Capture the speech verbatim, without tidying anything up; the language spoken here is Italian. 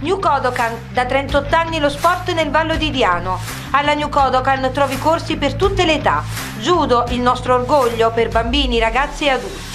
New Kodokan, da trentotto anni lo sport nel Vallo di Diano. Alla New Kodokan trovi corsi per tutte le età. Judo, il nostro orgoglio per bambini, ragazzi e adulti.